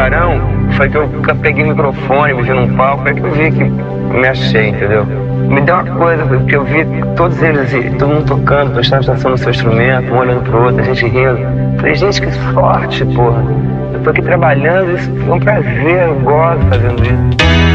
Tubarão foi que eu peguei o microfone, me vi num palco, é que eu vi que me achei, entendeu? Me deu uma coisa, porque eu vi todos eles, todo mundo tocando, prestando atenção no seu instrumento, um olhando pro outro, a gente rindo. Falei, gente, que sorte, porra. Eu tô aqui trabalhando, isso é um prazer, eu gosto fazendo isso.